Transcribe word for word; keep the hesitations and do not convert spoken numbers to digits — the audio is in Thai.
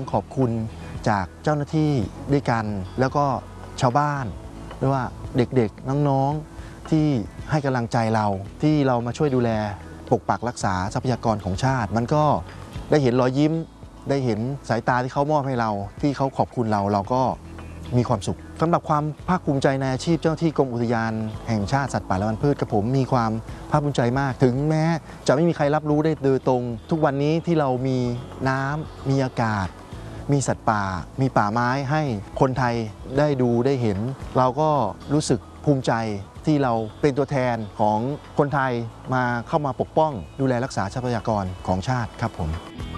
ขอบคุณจากเจ้าหน้าที่ด้วยกันแล้วก็ชาวบ้านหรือว่าเด็กๆน้องๆที่ให้กำลังใจเราที่เรามาช่วยดูแลปกปักรักษาทรัพยากรของชาติมันก็ได้เห็นรอยยิ้มได้เห็นสายตาที่เขามอบให้เราที่เขาขอบคุณเราเราก็มีความสุขสำหรับความภาคภูมิใจในอาชีพเจ้าหน้าที่กรมอุทยานแห่งชาติสัตว์ป่าและพันธุ์พืชกับผมมีความภาคภูมิใจมากถึงแม้จะไม่มีใครรับรู้ได้โดยตรงทุกวันนี้ที่เรามีน้ำมีอากาศมีสัตว์ป่ามีป่าไม้ให้คนไทยได้ดูได้เห็นเราก็รู้สึกภูมิใจที่เราเป็นตัวแทนของคนไทยมาเข้ามาปกป้องดูแลรักษาทรัพยากรของชาติครับผม